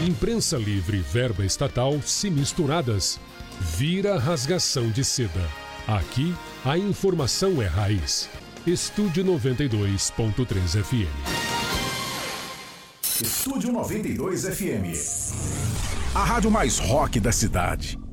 Imprensa livre e verba estatal, se misturadas, vira rasgação de seda. Aqui, a informação é raiz. Estúdio 92.3 FM. Estúdio 92 FM. A rádio mais rock da cidade.